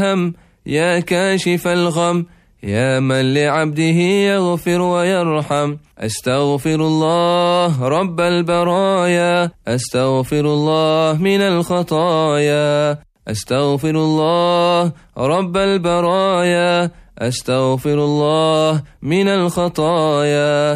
هم، يا كاشف الغم، يا من لعبده يغفر ويرحم. أستغفر الله رب البرايا، أستغفر الله من الخطايا. أستغفر الله رب البرايا، أستغفر الله من الخطايا.